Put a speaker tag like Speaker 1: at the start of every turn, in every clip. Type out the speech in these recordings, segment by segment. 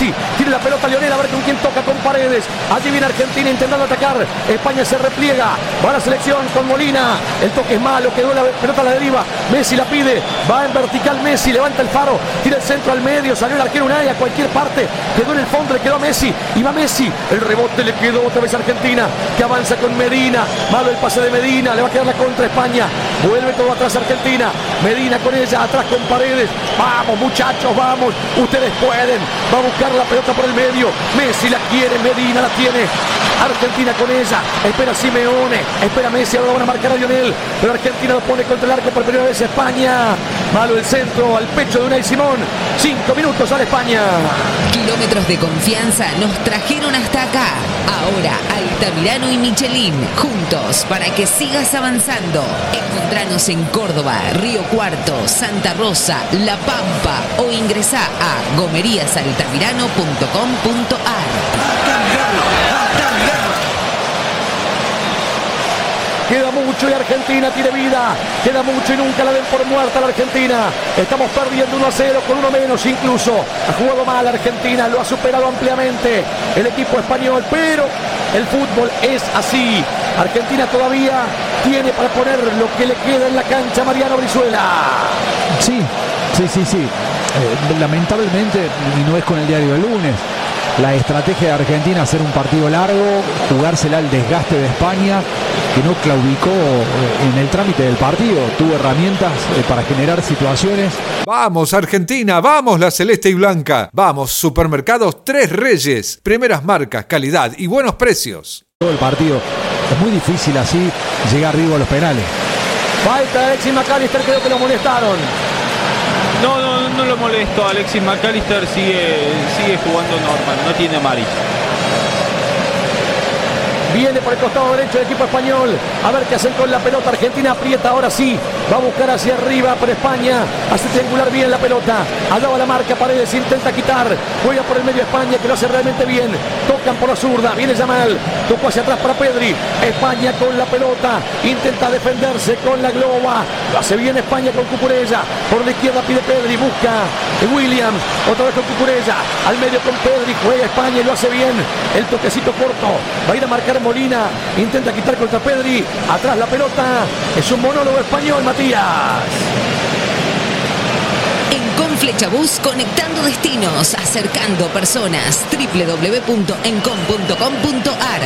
Speaker 1: Messi, tiene la pelota Lionel, a ver con quién toca, con Paredes. Allí viene Argentina intentando atacar. España se repliega, va la selección con Molina. El toque es malo, quedó la pelota a la deriva. Messi la pide, va en vertical Messi, levanta el faro, tira el centro al medio, salió el arquero Unai a cualquier parte, quedó en el fondo, le quedó a Messi, y va Messi, el rebote le quedó otra vez a Argentina, que avanza con Medina, malo el pase de Medina, le va a quedar la contra España, vuelve todo atrás Argentina, Medina con ella, atrás con Paredes, vamos muchachos, vamos, ustedes pueden, va a buscar la pelota por el medio, Messi la quiere, Medina la tiene, Argentina con ella, espera Simeone, espera Messi, ahora van a marcar a Lionel, pero Argentina lo pone contra el arco por primera vez España, malo el centro al pecho de Unai Simón, 5 minutos a la España.
Speaker 2: Kilómetros de confianza nos trajeron hasta acá. Ahora Altamirano y Michelin, juntos para que sigas avanzando. Encontranos en Córdoba, Río Cuarto, Santa Rosa, La Pampa o ingresá a gomeriasaltamirano.com.ar.
Speaker 1: Queda mucho y Argentina tiene vida. Queda mucho y nunca la den por muerta la Argentina. Estamos perdiendo 1-0 con uno menos incluso. Ha jugado mal Argentina, lo ha superado ampliamente el equipo español, pero el fútbol es así. Argentina todavía tiene para poner lo que le queda en la cancha. Mariano Brizuela.
Speaker 3: Sí. Lamentablemente, y no es con el diario del lunes, la estrategia de Argentina hacer un partido largo, jugársela al desgaste de España, que no claudicó en el trámite del partido, tuvo herramientas para generar situaciones.
Speaker 4: Vamos Argentina, vamos la celeste y blanca, vamos Supermercados Tres Reyes, primeras marcas, calidad y buenos precios.
Speaker 3: Todo el partido, es muy difícil así llegar arriba a los penales.
Speaker 1: Falta de Alexis McAllister, creo que lo molestaron.
Speaker 5: No lo molesto, Alexis McAllister sigue jugando normal, no tiene amarilla.
Speaker 1: Viene por el costado derecho el equipo español. A ver qué hacen con la pelota. Argentina aprieta ahora sí. Va a buscar hacia arriba por España. Hace triangular bien la pelota. Allá va la marca. Paredes intenta quitar. Juega por el medio España, que lo hace realmente bien. Tocan por la zurda. Viene Yamal. Tocó hacia atrás para Pedri. España con la pelota. Intenta defenderse con la globa. Lo hace bien España con Cucurella. Por la izquierda pide Pedri. Busca Williams. Otra vez con Cucurella. Al medio con Pedri. Juega España y lo hace bien. El toquecito corto. Va a ir a marcar Molina, intenta quitar contra Pedri, atrás la pelota, es un monólogo español, Matías.
Speaker 2: En Conflechabús, conectando destinos, acercando personas, www.encom.com.ar.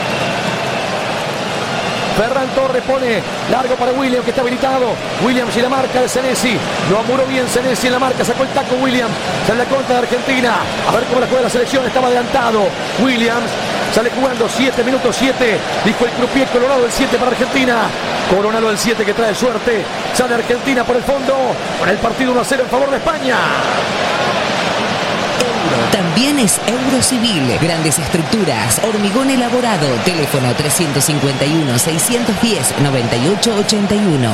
Speaker 1: Ferran Torres pone largo para Williams, que está habilitado. Williams y la marca de Senesi. Lo amuró bien Senesi en la marca. Sacó el taco Williams. Sale la contra de Argentina. A ver cómo la juega la selección. Estaba adelantado Williams. Sale jugando 7 minutos 7. Dijo el croupier Colorado, el 7 para Argentina. Coronado el 7 que trae suerte. Sale Argentina por el fondo. Con el partido 1-0 en favor de España.
Speaker 2: También es Eurocivil, grandes estructuras, hormigón elaborado, teléfono 351-610-9881.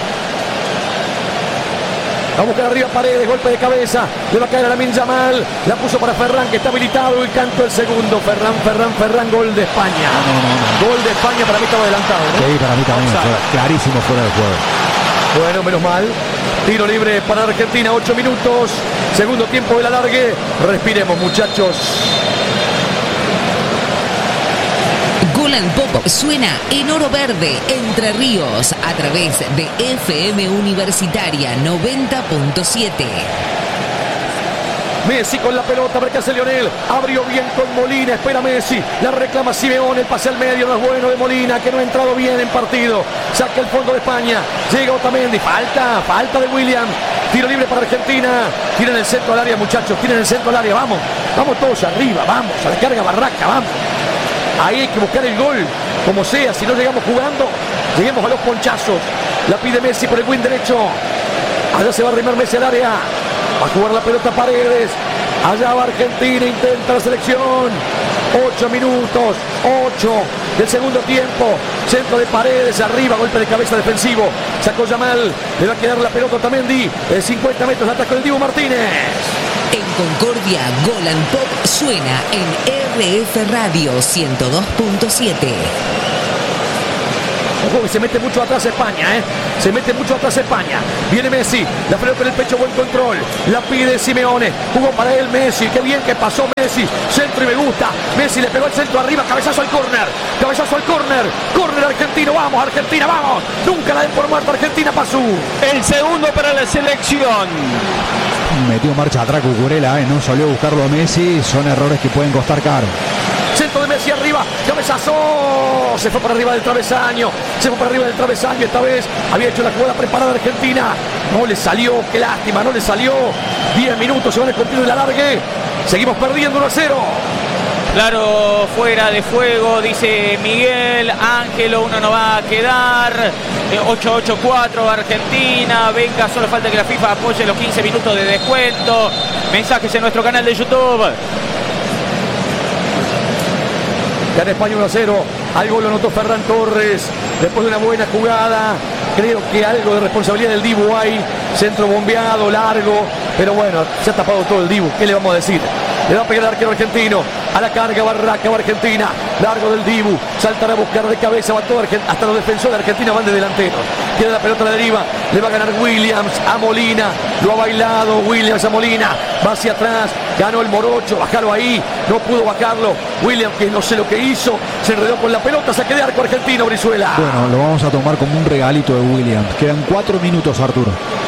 Speaker 1: Va a buscar arriba Paredes, golpe de cabeza, le va a caer a Lamine Yamal, la puso para Ferran, que está habilitado, y canto el segundo. Ferran, gol de España. No. Gol de España, para mí estaba adelantado, ¿no?
Speaker 3: Sí, para mí también, clarísimo fuera de juego.
Speaker 1: Bueno, menos mal. Tiro libre para Argentina, 8 minutos. Segundo tiempo del alargue. Respiremos, muchachos.
Speaker 2: Golan Pop suena en Oro Verde, Entre Ríos, a través de FM Universitaria 90.7.
Speaker 1: Messi con la pelota, a ver qué hace Lionel. Abrió bien con Molina, espera Messi. La reclama Simeone, el pase al medio, no es bueno de Molina, que no ha entrado bien en partido. Saca el fondo de España. Llega Otamendi, falta de William. Tiro libre para Argentina. Tiren el centro al área, muchachos, tiren el centro al área. Vamos todos arriba, vamos, a la carga Barraca, vamos. Ahí hay que buscar el gol, como sea. Si no llegamos jugando, lleguemos a los ponchazos. La pide Messi por el wing derecho. Allá se va a arrimar Messi al área. Va a jugar la pelota Paredes. Allá va Argentina, intenta la selección. 8 minutos, 8 del segundo tiempo. Centro de Paredes, arriba, golpe de cabeza defensivo. Sacó Yamal, le va a quedar la pelota Otamendi. 50 metros, ataca el Dibu Martínez.
Speaker 2: En Concordia, Golan Pop suena en RF Radio 102.7.
Speaker 1: Un juego que se mete mucho atrás España, se mete mucho atrás España. Viene Messi, la pelota en el pecho, buen control. La pide Simeone, jugó para él Messi. Qué bien que pasó Messi. Centro y me gusta. Messi le pegó el centro arriba, cabezazo al córner. Cabezazo al córner. Córner argentino, vamos Argentina, vamos. Nunca la den por muerta Argentina, Pazú.
Speaker 5: El segundo para la selección.
Speaker 3: Metió marcha atrás Cucurella, no salió a buscarlo a Messi. Son errores que pueden costar caro.
Speaker 1: Centro de Messi arriba, cabezazo, se fue para arriba del travesaño, esta vez había hecho la jugada preparada Argentina, no le salió, qué lástima, no le salió. 10 minutos se van a cumplir el alargue, seguimos perdiendo 1-0.
Speaker 5: Claro, fuera de fuego, dice Miguel Ángelo, uno no va a quedar. 8-8-4 Argentina, venga, solo falta que la FIFA apoye los 15 minutos de descuento. Mensajes en nuestro canal de YouTube.
Speaker 1: Gana España 1-0, al gol lo anotó Ferran Torres, después de una buena jugada, creo que algo de responsabilidad del Dibu hay, centro bombeado, largo, pero bueno, se ha tapado todo el Dibu, ¿qué le vamos a decir? Le va a pegar el arquero argentino, a la carga Barraca va Argentina, largo del Dibu, saltará a buscar de cabeza, va todo hasta los defensores de Argentina van de delanteros, queda la pelota a la deriva, le va a ganar Williams a Molina, lo ha bailado Williams a Molina, va hacia atrás, ganó el morocho, bajalo ahí, no pudo bajarlo, Williams que no sé lo que hizo, se enredó con la pelota, saque de arco argentino, Brizuela.
Speaker 3: Bueno, lo vamos a tomar como un regalito de Williams, quedan 4 minutos, Arturo.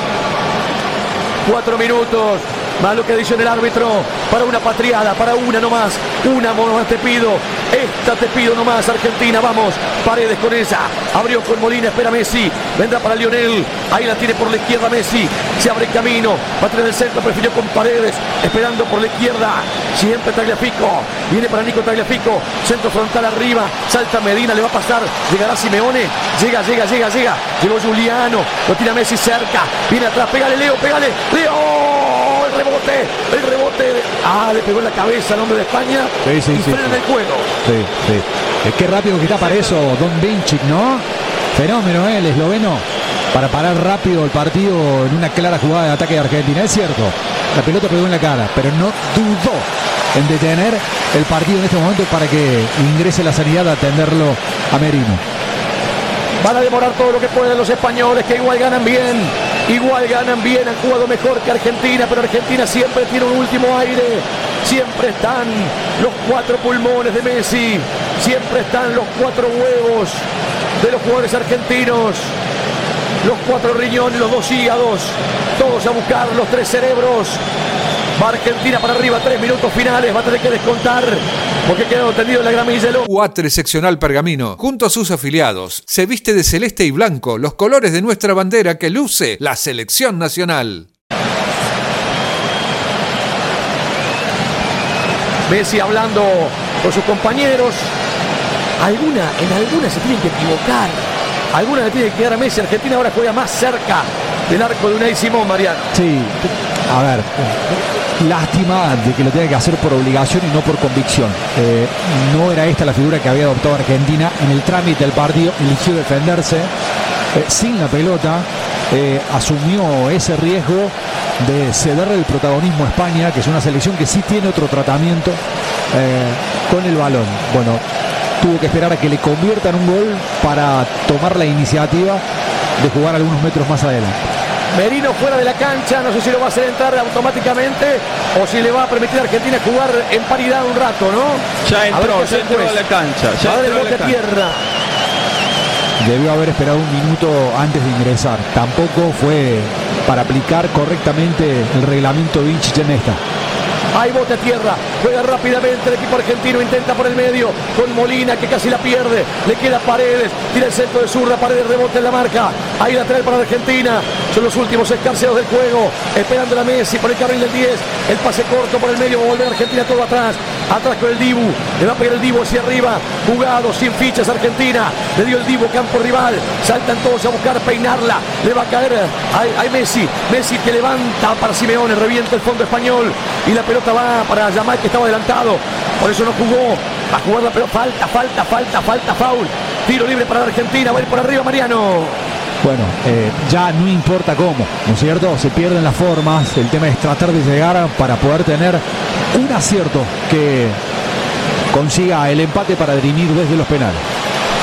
Speaker 1: 4 minutos, más lo que dice el árbitro, para una patriada, para una nomás te pido, esta te pido nomás Argentina, vamos, Paredes con esa, abrió con Molina, espera Messi, vendrá para Lionel, ahí la tiene por la izquierda Messi, se abre camino, va a tener el centro, prefirió con Paredes, esperando por la izquierda, siempre Tagliafico, viene para Nico Tagliafico, centro frontal arriba, salta Medina, le va a pasar, llegará Simeone, llega, llegó Giuliano, lo tira Messi cerca, viene atrás, pégale Leo, Leo, el rebote, le pegó en la cabeza al hombre de España y frena el juego.
Speaker 3: Sí. Qué rápido que está para eso Don Vinčić, ¿no? Fenómeno, el esloveno, para parar rápido el partido en una clara jugada de ataque de Argentina. Es cierto, la pelota pegó en la cara, pero no dudó en detener el partido en este momento para que ingrese la sanidad a atenderlo a Merino.
Speaker 1: Van a demorar todo lo que pueden los españoles, que igual ganan bien, han jugado mejor que Argentina, pero Argentina siempre tiene un último aire, siempre están los 4 pulmones de Messi, siempre están los 4 huevos de los jugadores argentinos, los 4 riñones, los 2 hígados, todos a buscar los 3 cerebros. Va Argentina para arriba, 3 minutos finales, va a tener que descontar porque quedó tendido en la gramilla.
Speaker 4: UATRE Seccional Pergamino, junto a sus afiliados, se viste de celeste y blanco, los colores de nuestra bandera que luce la selección nacional.
Speaker 1: Messi hablando con sus compañeros, en alguna se tienen que equivocar, alguna le tiene que quedar a Messi. Argentina ahora juega más cerca del arco de Unai Simón, Mariano.
Speaker 3: Sí, a ver, lástima de que lo tenga que hacer por obligación y no por convicción. No era esta la figura que había adoptado Argentina en el trámite del partido. Eligió defenderse sin la pelota, asumió ese riesgo de cederle el protagonismo a España, que es una selección que sí tiene otro tratamiento con el balón. Bueno, tuvo que esperar a que le conviertan un gol para tomar la iniciativa de jugar algunos metros más adelante.
Speaker 1: Merino fuera de la cancha, no sé si lo va a hacer entrar automáticamente o si le va a permitir a Argentina jugar en paridad un rato, ¿no?
Speaker 5: Ya entró a la cancha.
Speaker 1: Ya entró a tierra.
Speaker 3: Debió haber esperado un minuto antes de ingresar. Tampoco fue para aplicar correctamente el reglamento Vinčić en esta.
Speaker 1: Hay bote a tierra, juega rápidamente el equipo argentino, intenta por el medio con Molina que casi la pierde, le queda Paredes, tira el centro de zurda, Paredes rebota en la marca, ahí lateral para Argentina, son los últimos escarceos del juego, esperando a Messi por el carril del 10, el pase corto por el medio, va a volver Argentina todo atrás con el Dibu, le va a pegar el Dibu hacia arriba, jugado, sin fichas Argentina, le dio el Dibu campo rival, saltan todos a buscar peinarla, le va a caer a Messi que levanta para Simeone, revienta el fondo español y la pelota va para Yamal que estaba adelantado, por eso no jugó, va a jugar la pelota, falta, foul, tiro libre para la Argentina, va a ir por arriba Mariano.
Speaker 3: Bueno, ya no importa cómo, ¿no es cierto? Se pierden las formas, el tema es tratar de llegar para poder tener un acierto que consiga el empate para dirimir desde los penales.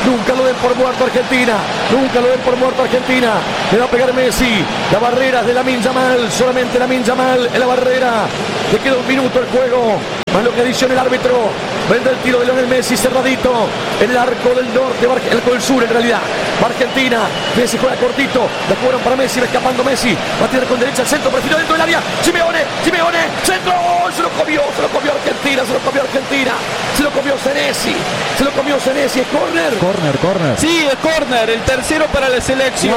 Speaker 1: Nunca lo den por muerto Argentina. Nunca lo den por muerto Argentina. Le va a pegar Messi. La barrera es de Lamine Yamal. Solamente Lamine Yamal en la barrera. Le queda un minuto el juego. Más lo que adiciona el árbitro. Vende el tiro de Lionel Messi cerradito. En el arco del norte. El arco del sur en realidad. Va Argentina. Messi juega cortito. La jugaron para Messi. Va escapando Messi. Va a tirar con derecha al centro. Prefirió dentro del área. Simeone. Centro. Se lo comió Argentina. Se lo comió Senesi. Es córner.
Speaker 3: Corner.
Speaker 5: Sí, es córner. El tercero para la selección.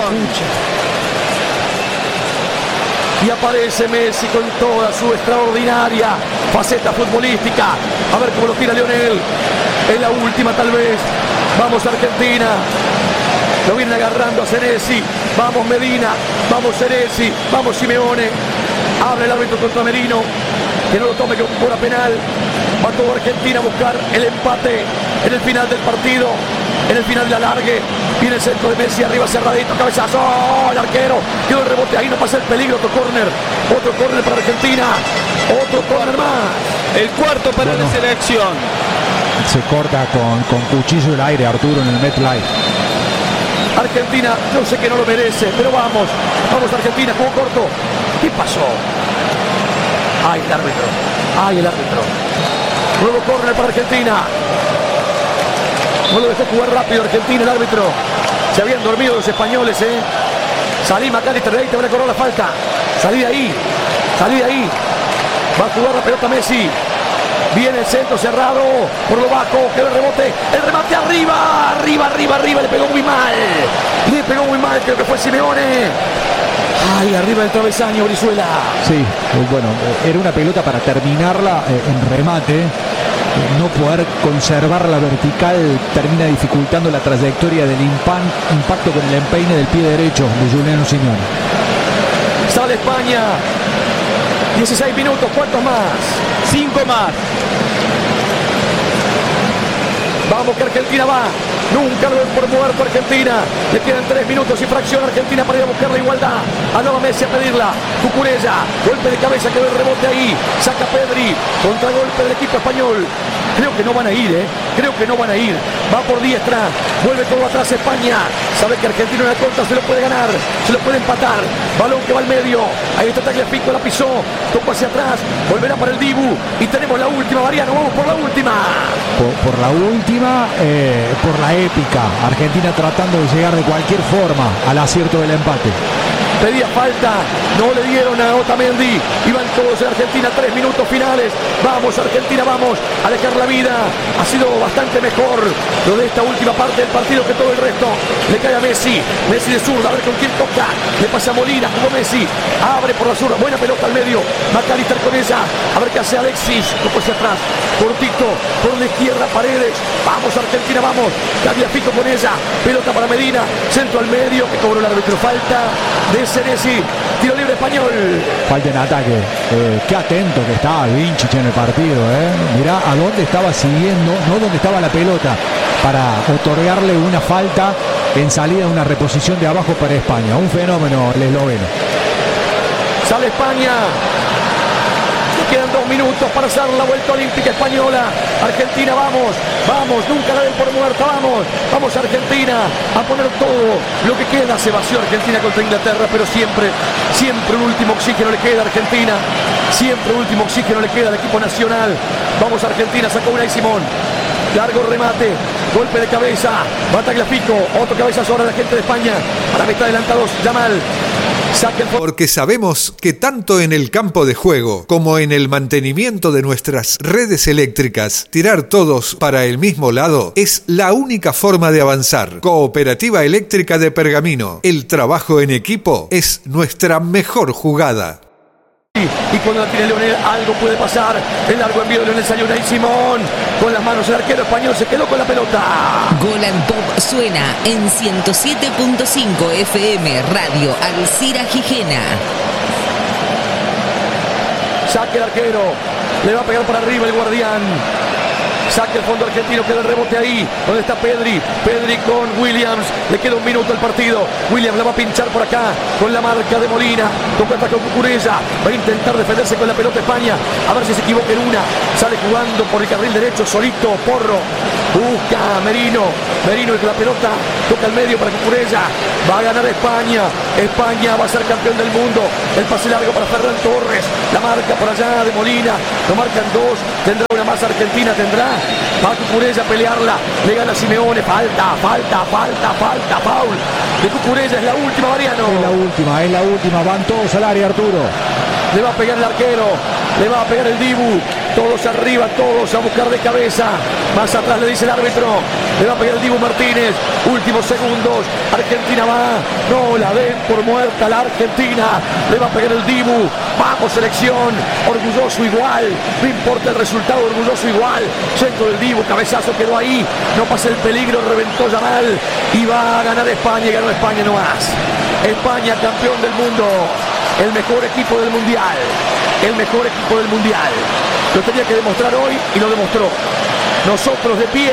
Speaker 1: Y aparece Messi con toda su extraordinaria faceta futbolística. A ver cómo lo tira Lionel. Es la última tal vez. Vamos Argentina. Lo vienen agarrando a Senesi. Vamos Medina. Vamos Senesi. Vamos Simeone. Habla el árbitro contra Merino. Que no lo tome por penal. Va todo Argentina a buscar el empate en el final del partido. En el final de la largue. Viene el centro de Messi, arriba cerradito, cabezazo, ¡oh! El arquero, quedó el rebote, ahí no pasa el peligro, otro córner para Argentina, otro córner más.
Speaker 5: El cuarto para la selección.
Speaker 3: Se corta con cuchillo el aire Arturo en el MetLife.
Speaker 1: Argentina, yo sé que no lo merece, pero vamos Argentina, juego corto. ¿Qué pasó? Ay, el árbitro. Nuevo córner para Argentina. No lo dejó jugar rápido Argentina, el árbitro. Se habían dormido los españoles, Salí McAllister, de ahí te van a cobrar la falta. Salí de ahí. Va a jugar la pelota Messi. Viene el centro cerrado. Por lo bajo, quedó el rebote. El remate arriba. Le pegó muy mal. Creo que fue Simeone. Ay, arriba del travesaño, Brizuela.
Speaker 3: Sí, bueno, era una pelota para terminarla en remate. No poder conservar la vertical termina dificultando la trayectoria del impacto con el empeine del pie derecho de Juliano Simeone.
Speaker 1: Sale España. 16 minutos, ¿cuántos más?
Speaker 5: 5 más.
Speaker 1: Vamos que Argentina va. Nunca lo ven por muerto Argentina. Le quedan 3 minutos y fracción Argentina para ir a buscar la igualdad. Alaba Messi a pedirla. Cucurella. Golpe de cabeza, quedó el rebote ahí. Saca Pedri. Contragolpe del equipo español. Creo que no van a ir, Va por diestra. Vuelve todo atrás España. Sabe que Argentina en la contra se lo puede ganar. Se lo puede empatar. Balón que va al medio. Ahí está Tagliafico, la pisó. Tocó hacia atrás. Volverá para el Dibu. Y tenemos la última, Mariano. Vamos por la última.
Speaker 3: Por la última, por la épica. Argentina tratando de llegar de cualquier forma al acierto del empate.
Speaker 1: Pedía falta, no le dieron a Otamendi. Iban todos en Argentina, 3 minutos finales. Vamos Argentina, vamos a dejar la vida. Ha sido bastante mejor lo de esta última parte del partido que todo el resto. Le cae a Messi de zurda, a ver con quién toca. Le pasa a Molina, jugó Messi. Abre por la zurda, buena pelota al medio. McAllister con ella, a ver qué hace Alexis. Tocó hacia atrás, cortito, por la izquierda Paredes. Vamos Argentina, vamos. Tagliafico con ella, pelota para Medina. Centro al medio, que cobró el árbitro, falta de Senesi, tiro libre español.
Speaker 3: Falta en ataque. Qué atento que estaba Vinicius en el partido. Mirá a dónde estaba siguiendo, no dónde estaba la pelota, para otorgarle una falta en salida, una reposición de abajo para España. Un fenómeno el esloveno.
Speaker 1: Sale España. Quedan 2 minutos para hacer la vuelta olímpica española. Argentina, vamos, nunca la den por muerta, vamos Argentina, a poner todo lo que queda. Se vació Argentina contra Inglaterra, pero siempre un último oxígeno le queda a Argentina, siempre un último oxígeno le queda al equipo nacional. Vamos Argentina, sacó Unai Simón, largo remate, golpe de cabeza, va Tagliafico, otro cabezazo ahora de la gente de España, a la mitad adelantados, Yamal.
Speaker 4: Porque sabemos que tanto en el campo de juego como en el mantenimiento de nuestras redes eléctricas, tirar todos para el mismo lado es la única forma de avanzar. Cooperativa Eléctrica de Pergamino. El trabajo en equipo es nuestra mejor jugada.
Speaker 1: Y cuando la tiene Lionel, algo puede pasar. El largo envío de Lionel, salió Unai Simón. Con las manos el arquero español se quedó con la pelota.
Speaker 2: Gol and Pop suena en 107.5 FM Radio Alcira Gijena.
Speaker 1: Saque el arquero. Le va a pegar para arriba el guardián. Saque el fondo argentino, queda el rebote ahí, donde está Pedri con Williams, le queda 1 minuto al partido. Williams la va a pinchar por acá, con la marca de Molina, toca ataque con Cucurella, va a intentar defenderse con la pelota España, a ver si se equivoca en una, sale jugando por el carril derecho, solito, Porro, Busca Merino y con la pelota toca al medio para Cucurella. Va a ganar España. España va a ser campeón del mundo. El pase largo para Ferran Torres. La marca por allá de Molina. Lo marcan dos. Tendrá una más Argentina. Tendrá. Va Cucurella a pelearla. Le gana Simeone. Falta. Foul de Cucurella. Es la última, Mariano.
Speaker 3: Es la última. Van todos al área, Arturo.
Speaker 1: Le va a pegar el arquero. Le va a pegar el Dibu. Todos arriba, todos a buscar de cabeza. Más atrás le dice el árbitro. Le va a pegar el Dibu Martínez. Últimos segundos. Argentina va. No la den por muerta la Argentina. Le va a pegar el Dibu. Vamos, selección. Orgulloso igual. No importa el resultado, orgulloso igual. Centro del Dibu. Cabezazo quedó ahí. No pasa el peligro. Reventó Yamal. Y va a ganar España. Y ganó España no más. España, campeón del mundo. El mejor equipo del mundial. El mejor equipo del mundial. Lo tenía que demostrar hoy y lo demostró. Nosotros de pie,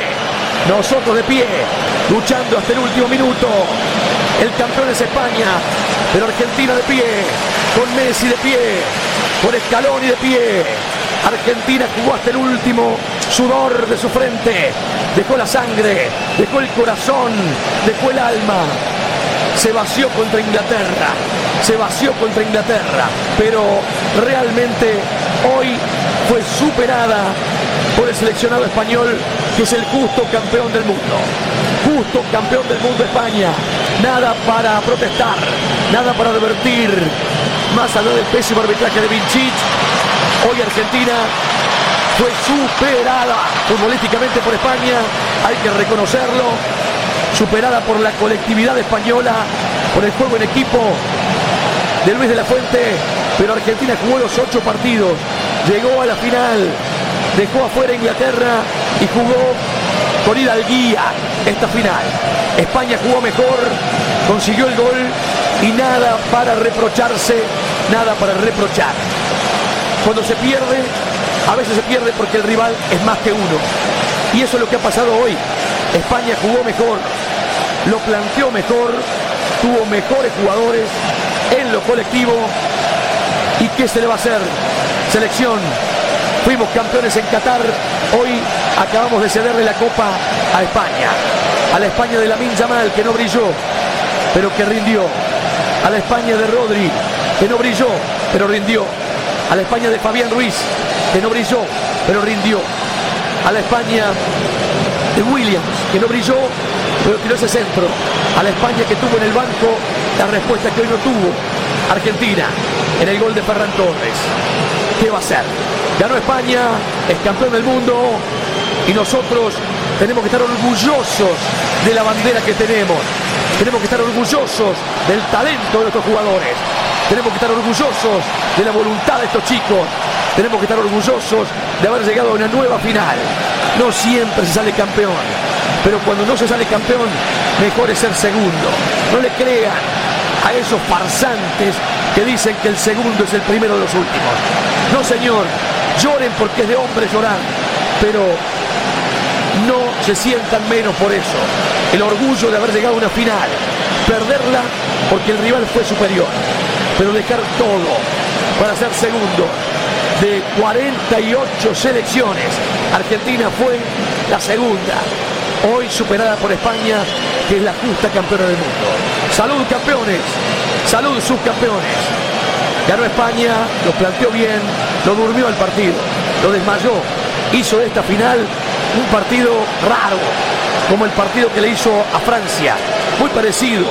Speaker 1: luchando hasta el último minuto. El campeón es España, pero Argentina de pie, con Messi de pie, con Scaloni de pie. Argentina jugó hasta el último sudor de su frente. Dejó la sangre, dejó el corazón, dejó el alma. Se vació contra Inglaterra, pero realmente hoy fue superada por el seleccionado español, que es el justo campeón del mundo. Justo campeón del mundo España. Nada para protestar, nada para advertir. Más allá del pésimo arbitraje de Vincic, hoy Argentina fue superada futbolísticamente por España, hay que reconocerlo. Superada por la colectividad española, por el juego en equipo de Luis de la Fuente, pero Argentina jugó los 8 partidos, llegó a la final, dejó afuera a Inglaterra y jugó con hidalguía esta final. España jugó mejor, consiguió el gol y nada para reprocharse, nada para reprochar. Cuando se pierde, a veces se pierde porque el rival es más que uno, y eso es lo que ha pasado hoy. España jugó mejor, lo planteó mejor, tuvo mejores jugadores en lo colectivo. ¿Y qué se le va a hacer? Selección, fuimos campeones en Qatar, hoy acabamos de cederle la copa a España, a la España de Lamine Yamal, que no brilló, pero que rindió, a la España de Rodri, que no brilló, pero rindió, a la España de Fabián Ruiz, que no brilló, pero rindió, a la España de Williams, que no brilló, pero tiró ese centro, a la España que tuvo en el banco la respuesta que hoy no tuvo Argentina en el gol de Ferran Torres. ¿Qué va a hacer? Ganó España, es campeón del mundo, y nosotros tenemos que estar orgullosos de la bandera que tenemos. Tenemos que estar orgullosos del talento de nuestros jugadores. Tenemos que estar orgullosos de la voluntad de estos chicos. Tenemos que estar orgullosos de haber llegado a una nueva final. No siempre se sale campeón, pero cuando no se sale campeón, mejor es ser segundo. No le crean a esos farsantes que dicen que el segundo es el primero de los últimos. No, señor, lloren porque es de hombre llorar, pero no se sientan menos por eso. El orgullo de haber llegado a una final, perderla porque el rival fue superior, pero dejar todo para ser segundo. De 48 selecciones, Argentina fue la segunda, hoy superada por España, que es la justa campeona del mundo. Salud, campeones, salud, subcampeones. Ganó España, lo planteó bien, lo durmió al partido, lo desmayó, hizo de esta final un partido raro, como el partido que le hizo a Francia, muy parecido,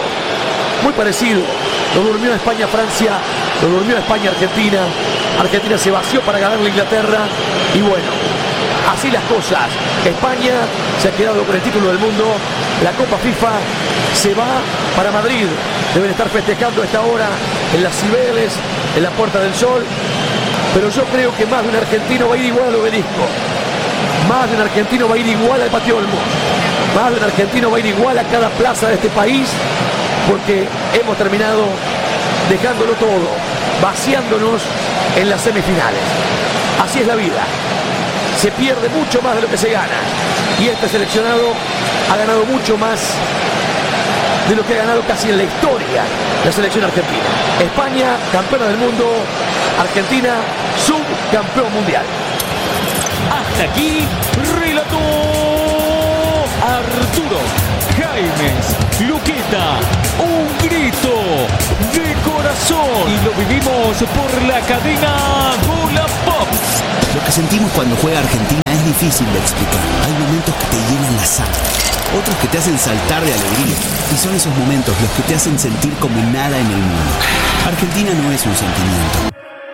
Speaker 1: lo durmió a España Francia, lo durmió a España Argentina. Argentina se vació para ganarle a Inglaterra y bueno, así las cosas. España se ha quedado con el título del mundo, la Copa FIFA se va para Madrid, deben estar festejando a esta hora en las Cibeles, en la Puerta del Sol, pero yo creo que más de un argentino va a ir igual al Obelisco, más de un argentino va a ir igual al Patio Olmos, más de un argentino va a ir igual a cada plaza de este país, porque hemos terminado dejándolo todo, vaciándonos en las semifinales. Así es la vida, se pierde mucho más de lo que se gana, y este seleccionado ha ganado mucho más de lo que ha ganado casi en la historia la selección argentina. España, campeona del mundo, Argentina, subcampeón mundial.
Speaker 5: Hasta aquí, Relator
Speaker 6: Jaimes, Luqueta, un grito de corazón. Y lo vivimos por la cadena Bola Pop.
Speaker 7: Lo que sentimos cuando juega Argentina es difícil de explicar. Hay momentos que te llenan la sangre, otros que te hacen saltar de alegría. Y son esos momentos los que te hacen sentir como nada en el mundo. Argentina no es un sentimiento.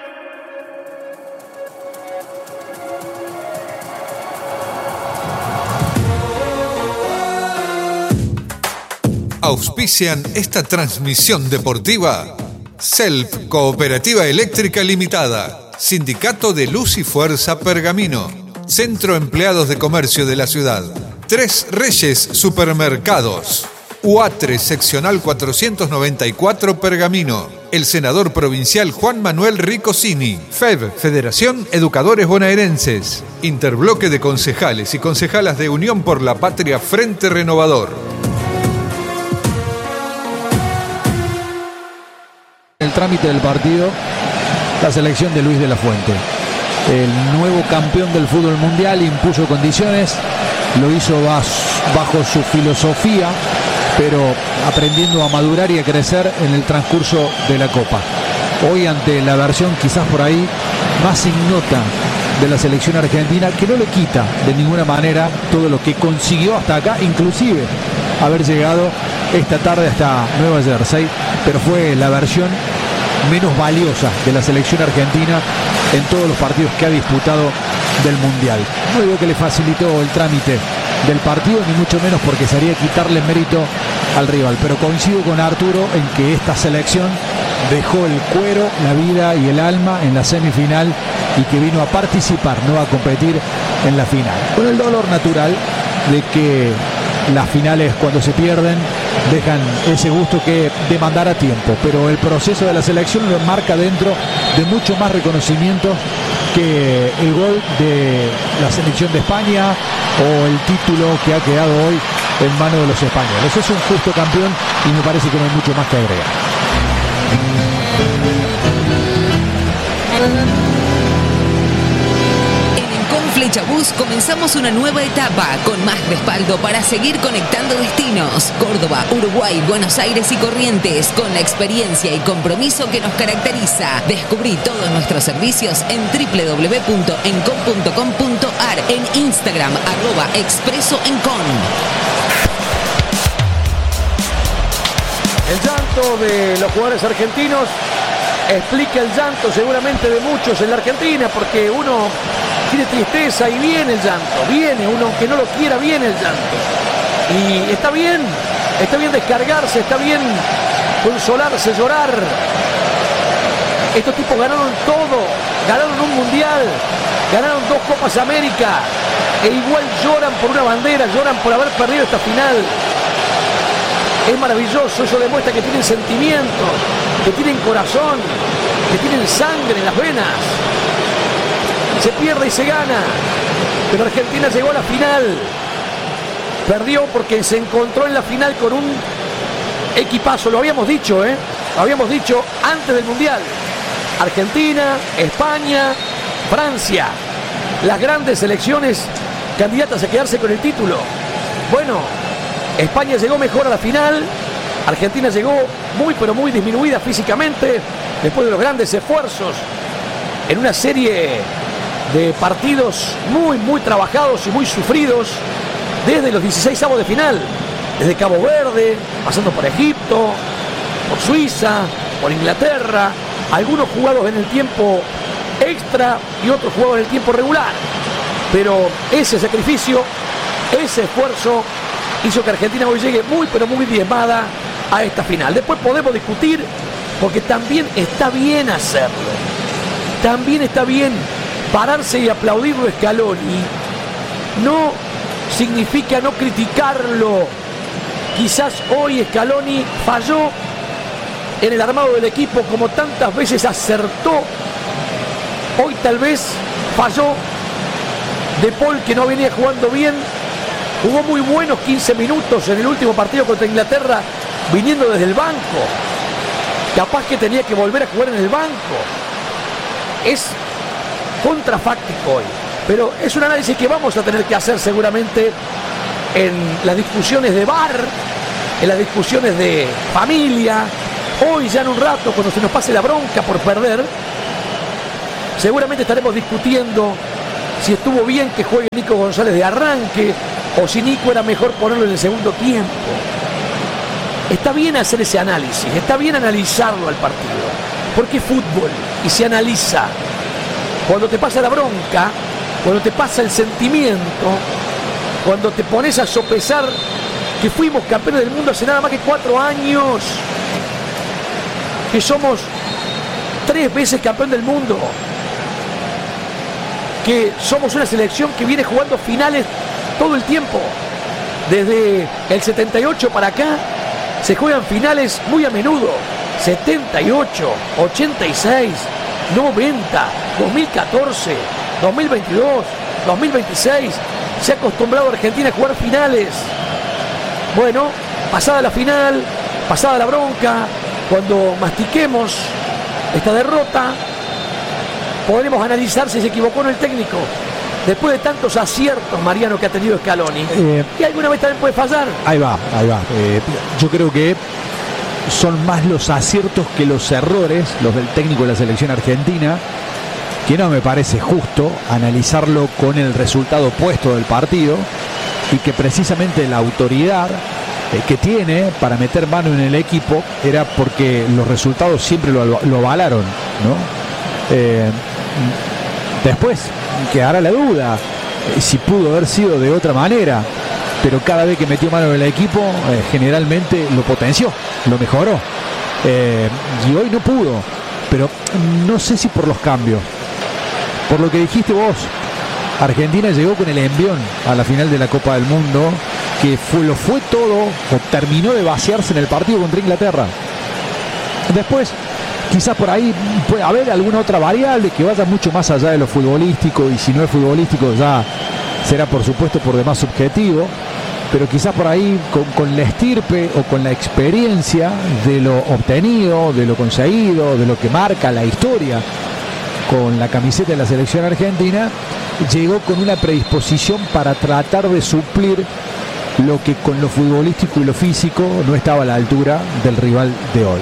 Speaker 4: Auspician esta transmisión deportiva CELP Cooperativa Eléctrica Limitada, Sindicato de Luz y Fuerza Pergamino, Centro Empleados de Comercio de la Ciudad, Tres Reyes Supermercados, UATRE Seccional 494 Pergamino, el senador provincial Juan Manuel Ricosini, FEB, Federación Educadores Bonaerenses, Interbloque de Concejales y Concejalas de Unión por la Patria Frente Renovador.
Speaker 3: El trámite del partido, la selección de Luis de la Fuente, el nuevo campeón del fútbol mundial, impuso condiciones, lo hizo bajo su filosofía, pero aprendiendo a madurar y a crecer en el transcurso de la Copa. Hoy, ante la versión quizás por ahí más ignota de la selección argentina, que no le quita de ninguna manera todo lo que consiguió hasta acá, inclusive haber llegado esta tarde hasta Nueva Jersey, pero fue la versión menos valiosa de la selección argentina en todos los partidos que ha disputado del Mundial. No digo que le facilitó el trámite del partido, ni mucho menos porque sería quitarle mérito al rival, pero coincido con Arturo en que esta selección dejó el cuero, la vida y el alma en la semifinal y que vino a participar, no a competir en la final, con el dolor natural de que las finales, cuando se pierden, dejan ese gusto que demandar a tiempo, pero el proceso de la selección lo marca dentro de mucho más reconocimiento que el gol de la selección de España o el título que ha quedado hoy en manos de los españoles. Es un justo campeón y me parece que no hay mucho más que agregar.
Speaker 2: Flechabús comenzamos una nueva etapa con más respaldo para seguir conectando destinos. Córdoba, Uruguay, Buenos Aires y Corrientes, con la experiencia y compromiso que nos caracteriza. Descubrí todos nuestros servicios en www.encon.com.ar, en Instagram @expresoencon.
Speaker 1: El llanto de los jugadores argentinos explica el llanto seguramente de muchos en la Argentina, porque uno tiene tristeza y viene el llanto, viene, uno aunque no lo quiera, viene el llanto. Y está bien descargarse, está bien consolarse, llorar. Estos tipos ganaron todo, ganaron un mundial, ganaron 2 Copas América, e igual lloran por una bandera, lloran por haber perdido esta final. Es maravilloso, eso demuestra que tienen sentimientos, que tienen corazón, que tienen sangre en las venas. Se pierde y se gana, pero Argentina llegó a la final. Perdió porque se encontró en la final con un equipazo, lo habíamos dicho, lo habíamos dicho antes del Mundial. Argentina, España, Francia, las grandes selecciones candidatas a quedarse con el título. Bueno, España llegó mejor a la final, Argentina llegó muy pero muy disminuida físicamente, después de los grandes esfuerzos en una serie de partidos muy trabajados y muy sufridos desde los 16avos de final, desde Cabo Verde, pasando por Egipto, por Suiza, por Inglaterra, algunos jugados en el tiempo extra y otros jugados en el tiempo regular. Pero ese sacrificio, ese esfuerzo hizo que Argentina hoy llegue muy pero muy diezmada a esta final. Después podemos discutir, porque también está bien hacerlo, también está bien pararse y aplaudirlo a Scaloni. No significa no criticarlo. Quizás hoy Scaloni falló en el armado del equipo como tantas veces acertó. Hoy tal vez falló. De Paul, que no venía jugando bien, jugó muy buenos 15 minutos en el último partido contra Inglaterra, viniendo desde el banco. Capaz que tenía que volver a jugar en el banco. Es contrafáctico hoy, pero es un análisis que vamos a tener que hacer seguramente en las discusiones de bar, en las discusiones de familia. Hoy ya en un rato, cuando se nos pase la bronca por perder, seguramente estaremos discutiendo si estuvo bien que juegue Nico González de arranque o si Nico era mejor ponerlo en el segundo tiempo. Está bien hacer ese análisis, está bien analizarlo al partido, porque es fútbol y se analiza. Cuando te pasa la bronca, cuando te pasa el sentimiento, cuando te pones a sopesar que fuimos campeones del mundo hace nada más que 4 años, que somos 3 veces campeón del mundo, que somos una selección que viene jugando finales todo el tiempo. Desde el 78 para acá se juegan finales muy a menudo. 78, 86, 90, 2014, 2022, 2026. Se ha acostumbrado Argentina a jugar finales. Bueno, pasada la final, pasada la bronca, cuando mastiquemos esta derrota, podremos analizar si se equivocó o no el técnico. Después de tantos aciertos, Mariano, que ha tenido Scaloni, y alguna vez también puede fallar.
Speaker 3: Ahí va. Yo creo que son más los aciertos que los errores, los del técnico de la selección argentina, que no me parece justo analizarlo con el resultado opuesto del partido, y que precisamente la autoridad que tiene para meter mano en el equipo era porque los resultados siempre lo avalaron, ¿no? Después quedará la duda si pudo haber sido de otra manera, pero cada vez que metió mano en el equipo generalmente lo potenció, lo mejoró, y hoy no pudo, pero no sé si por los cambios, por lo que dijiste vos. Argentina llegó con el envión a la final de la Copa del Mundo, que lo fue todo, o terminó de vaciarse en el partido contra Inglaterra. Después, quizás por ahí puede haber alguna otra variable que vaya mucho más allá de lo futbolístico, y si no es futbolístico ya será por supuesto por demás subjetivo, pero quizás por ahí con la estirpe o con la experiencia de lo obtenido, de lo conseguido, de lo que marca la historia con la camiseta de la selección argentina, llegó con una predisposición para tratar de suplir lo que con lo futbolístico y lo físico no estaba a la altura del rival de hoy.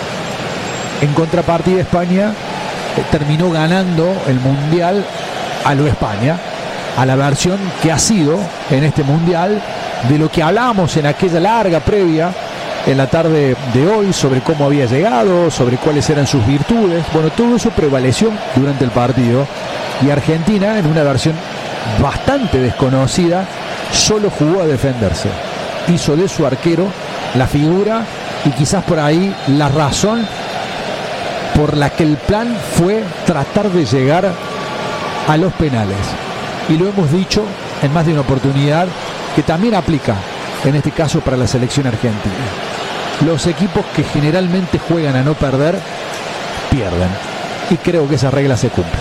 Speaker 3: En contrapartida, España terminó ganando el Mundial a lo España, a la versión que ha sido en este Mundial de lo que hablábamos en aquella larga previa en la tarde de hoy, sobre cómo había llegado, sobre cuáles eran sus virtudes. Bueno, todo eso prevaleció durante el partido, y Argentina, en una versión bastante desconocida, solo jugó a defenderse. Hizo de su arquero la figura y quizás por ahí la razón por la que el plan fue tratar de llegar a los penales. Y lo hemos dicho en más de una oportunidad, que también aplica en este caso para la selección argentina. Los equipos que generalmente juegan a no perder, pierden. Y creo que esa regla se cumple.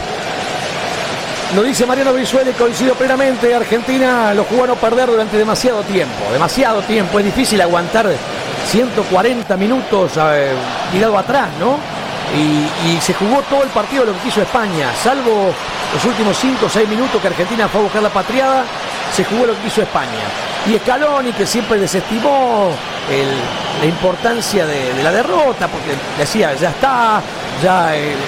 Speaker 1: Lo dice Mariano Brizuela y coincido plenamente. Argentina lo jugó a no perder durante demasiado tiempo. Es difícil aguantar 140 minutos tirado atrás, ¿no? Y se jugó todo el partido lo que quiso España, salvo los últimos 5 o 6 minutos que Argentina fue a buscar la patriada. Se jugó lo que quiso España. Y Scaloni, que siempre desestimó la importancia de la derrota, porque decía, ya está, ya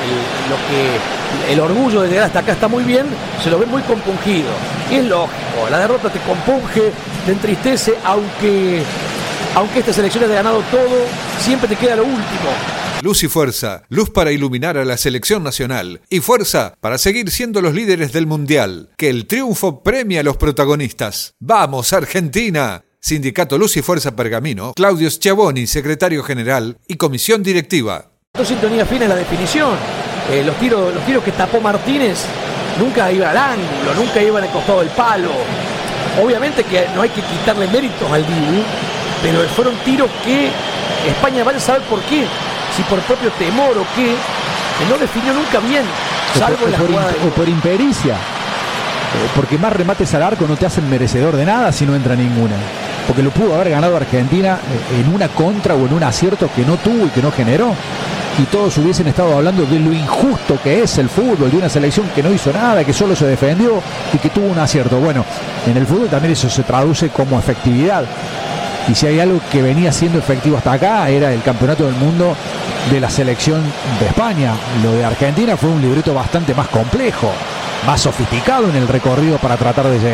Speaker 1: el orgullo de llegar hasta acá está muy bien, se lo ve muy compungido. Y es lógico, la derrota te compunge, te entristece, aunque esta selección haya ganado todo, siempre te queda lo último.
Speaker 4: Luz y fuerza, luz para iluminar a la selección nacional y fuerza para seguir siendo los líderes del Mundial. Que el triunfo premie a los protagonistas. ¡Vamos, Argentina! Sindicato Luz y Fuerza Pergamino, Claudio Schiavoni, secretario general y comisión directiva.
Speaker 1: Sintonía fina en la definición. Los tiros que tapó Martínez nunca iban al ángulo, nunca iban al costado del palo. Obviamente que no hay que quitarle méritos al Dibu, pero fueron tiros que España vaya a saber por qué. Si por propio temor o qué, que no definió nunca bien, salvo en la jugada
Speaker 3: o por impericia, porque más remates al arco no te hacen merecedor de nada si no entra ninguna, porque lo pudo haber ganado Argentina en una contra o en un acierto que no tuvo y que no generó, y todos hubiesen estado hablando de lo injusto que es el fútbol, de una selección que no hizo nada, que solo se defendió y que tuvo un acierto. Bueno, En el fútbol también eso se traduce como efectividad. Y si hay algo que venía siendo efectivo hasta acá, era el campeonato del mundo de la selección de España. Lo de Argentina fue un libreto bastante más complejo, más sofisticado en el recorrido para tratar de llegar.